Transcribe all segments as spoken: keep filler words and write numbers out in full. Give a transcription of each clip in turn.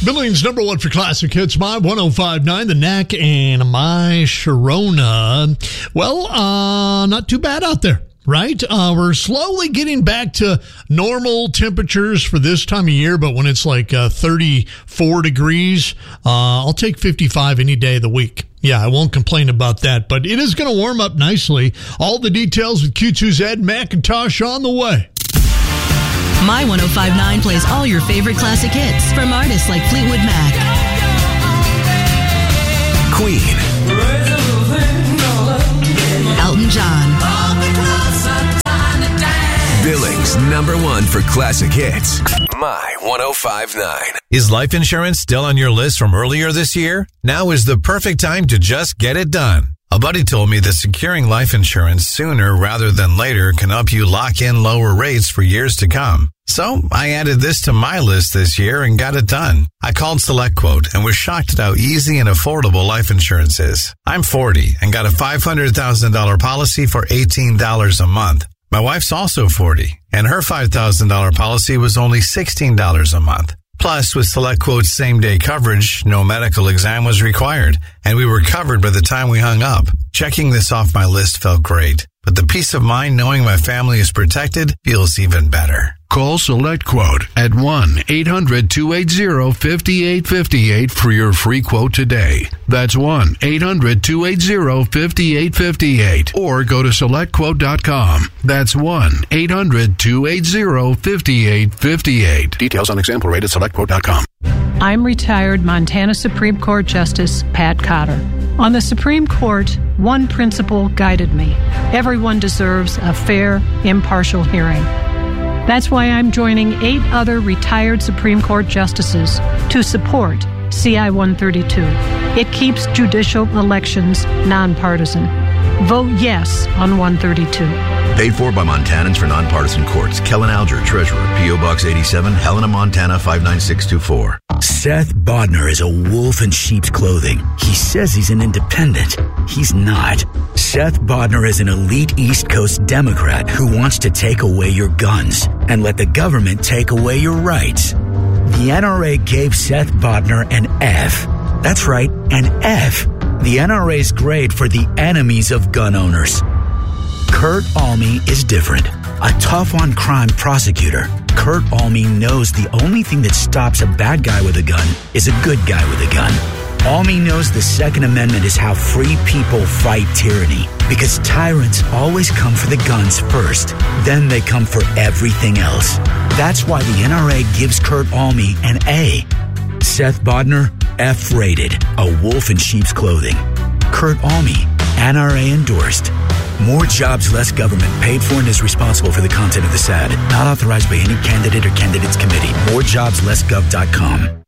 Billings number one for classic hits, My one oh five point nine, The Knack and My Sharona. Well, uh, not too bad out there, right? Uh, we're slowly getting back to normal temperatures for this time of year, but when it's like uh, thirty-four degrees, uh, I'll take fifty-five any day of the week. Yeah, I won't complain about that, but it is going to warm up nicely. All the details with Q two's Ed McIntosh on the way. My one oh five point nine plays all your favorite classic hits from artists like Fleetwood Mac, Queen, Elton John, Billings number one for classic hits. My one oh five point nine. Is life insurance still on your list from earlier this year? Now is the perfect time to just get it done. A buddy told me that securing life insurance sooner rather than later can help you lock in lower rates for years to come. So I added this to my list this year and got it done. I called SelectQuote and was shocked at how easy and affordable life insurance is. I'm forty and got a five hundred thousand dollars policy for eighteen dollars a month. My wife's also forty, and her five thousand dollars policy was only sixteen dollars a month. Plus, with SelectQuote's same-day coverage, no medical exam was required, and we were covered by the time we hung up. Checking this off my list felt great, but the peace of mind knowing my family is protected feels even better. Call SelectQuote at one eight hundred two eight zero five eight five eight for your free quote today. That's one eight hundred two eight zero five eight five eight. Or go to select quote dot com. That's one eight hundred two eight zero five eight five eight. Details on example rate at select quote dot com. I'm retired Montana Supreme Court Justice Pat Cotter. On the Supreme Court, one principle guided me. Everyone deserves a fair, impartial hearing. That's why I'm joining eight other retired Supreme Court justices to support C I one thirty-two. It keeps judicial elections nonpartisan. Vote yes on one thirty-two. Paid for by Montanans for Nonpartisan Courts. Kellen Alger, Treasurer. P O Box eighty-seven, Helena, Montana five nine six two four. Seth Bodnar is a wolf in sheep's clothing. He says he's an independent. He's not. Seth Bodnar is an elite East Coast Democrat who wants to take away your guns and let the government take away your rights. The N R A gave Seth Bodnar an F. That's right, an F. The N R A's grade for the enemies of gun owners. Kurt Alme is different. A tough-on-crime prosecutor, Kurt Alme knows the only thing that stops a bad guy with a gun is a good guy with a gun. Alme knows the Second Amendment is how free people fight tyranny, because tyrants always come for the guns first, then they come for everything else. That's why the N R A gives Kurt Alme an A. Seth Bodnar, F-rated, a wolf in sheep's clothing. Kurt Alme, N R A endorsed. More jobs, less government. Paid for and is responsible for the content of this ad. Not authorized by any candidate or candidates committee. more jobs less gov dot com.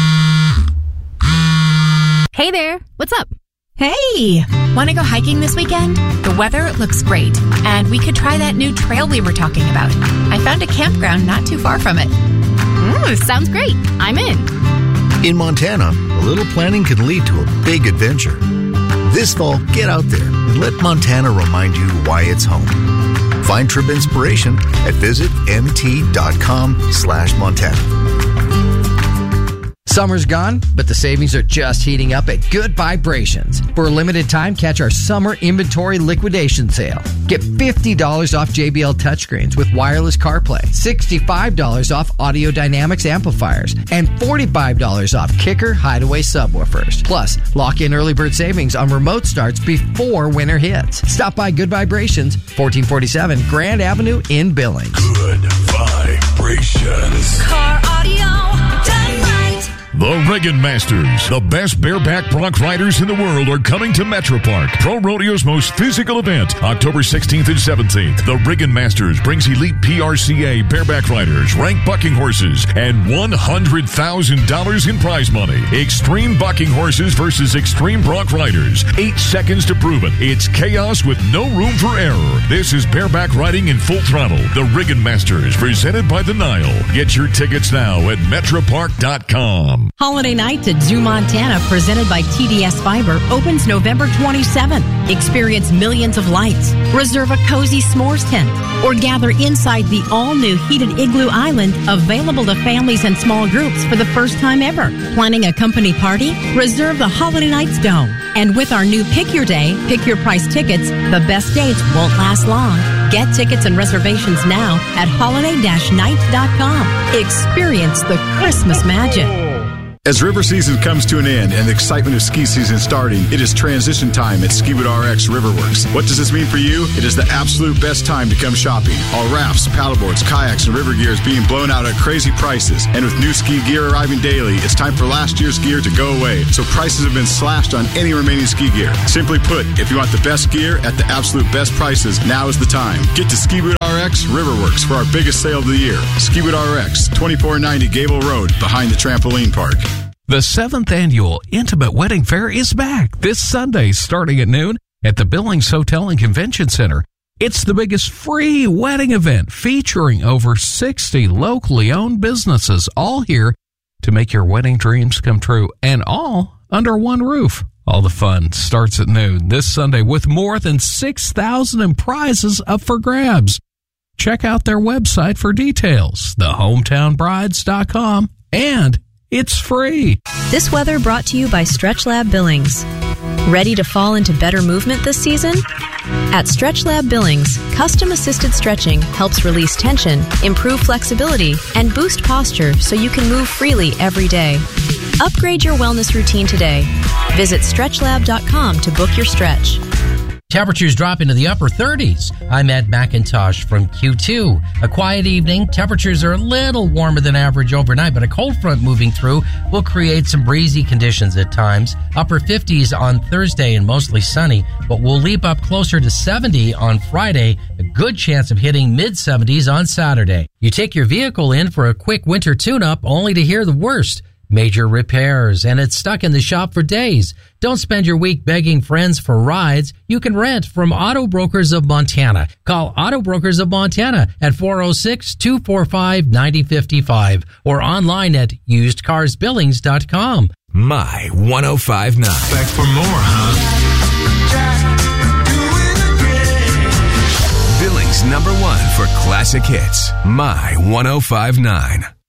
Hey there, what's up? Hey! Want to go hiking this weekend? The weather looks great, and we could try that new trail we were talking about. I found a campground not too far from it. Ooh, sounds great. I'm in. In Montana, a little planning can lead to a big adventure. This fall, get out there and let Montana remind you why it's home. Find trip inspiration at visit mt.com slash Montana. Summer's gone, but the savings are just heating up at Good Vibrations. For a limited time, catch our summer inventory liquidation sale. Get fifty dollars off J B L touchscreens with wireless CarPlay, sixty-five dollars off Audio Dynamics amplifiers, and forty-five dollars off Kicker Hideaway subwoofers. Plus, lock in early bird savings on remote starts before winter hits. Stop by Good Vibrations, fourteen forty-seven Grand Avenue in Billings. Good Vibrations. Car audio done right. The Riggin Masters, the best bareback bronc riders in the world, are coming to Metro Park, Pro Rodeo's most physical event, October sixteenth and seventeenth. The Riggin Masters brings elite P R C A bareback riders, ranked bucking horses, and one hundred thousand dollars in prize money. Extreme bucking horses versus extreme bronc riders. Eight seconds to prove it. It's chaos with no room for error. This is bareback riding in full throttle. The Riggin Masters, presented by the Nile. Get your tickets now at metro park dot com. Holiday Holiday Nights at Zoo Montana, presented by T D S Fiber, opens November twenty-seventh. Experience millions of lights, reserve a cozy s'mores tent, or gather inside the all-new heated Igloo Island, available to families and small groups for the first time ever. Planning a company party? Reserve the Holiday Nights Dome. And with our new Pick Your Day, Pick Your Price tickets, the best dates won't last long. Get tickets and reservations now at holiday dash nights dot com. Experience the Christmas magic. As river season comes to an end and the excitement of ski season starting, it is transition time at Skiwood R X Riverworks. What does this mean for you? It is the absolute best time to come shopping. All rafts, paddleboards, kayaks, and river gear is being blown out at crazy prices. And with new ski gear arriving daily, it's time for last year's gear to go away. So prices have been slashed on any remaining ski gear. Simply put, if you want the best gear at the absolute best prices, now is the time. Get to Skiwood R X Riverworks for our biggest sale of the year. Skiwood R X, twenty-four ninety Gable Road, behind the trampoline park. The seventh Annual Intimate Wedding Fair is back this Sunday starting at noon at the Billings Hotel and Convention Center. It's the biggest free wedding event featuring over sixty locally owned businesses, all here to make your wedding dreams come true, and all under one roof. All the fun starts at noon this Sunday with more than six thousand in prizes up for grabs. Check out their website for details, the hometown brides dot com, and it's free. This weather brought to you by StretchLab Billings. Ready to fall into better movement this season? At StretchLab Billings, custom-assisted stretching helps release tension, improve flexibility, and boost posture so you can move freely every day. Upgrade your wellness routine today. Visit stretch lab dot com to book your stretch. Temperatures drop into the upper thirties. I'm Ed McIntosh from Q two. A quiet evening. Temperatures are a little warmer than average overnight, but a cold front moving through will create some breezy conditions at times. Upper fifties on Thursday and mostly sunny, but we'll leap up closer to seventy on Friday. A good chance of hitting mid seventies on Saturday. You take your vehicle in for a quick winter tune-up only to hear the worst. Major repairs, and it's stuck in the shop for days. Don't spend your week begging friends for rides. You can rent from Auto Brokers of Montana. Call Auto Brokers of Montana at four oh six, two four five, nine oh five five or online at used cars billings dot com. My one oh five point nine. Back for more, huh? Billings number one for classic hits. My one oh five point nine.